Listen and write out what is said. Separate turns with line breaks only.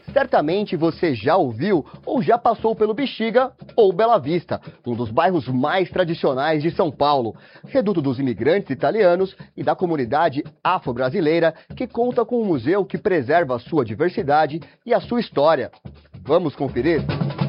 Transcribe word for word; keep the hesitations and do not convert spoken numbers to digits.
Certamente você já ouviu ou já passou pelo Bexiga ou Bela Vista, um dos bairros mais tradicionais de São Paulo, reduto dos imigrantes italianos e da comunidade afro-brasileira, que conta com um museu que preserva a sua diversidade e a sua história. Vamos conferir?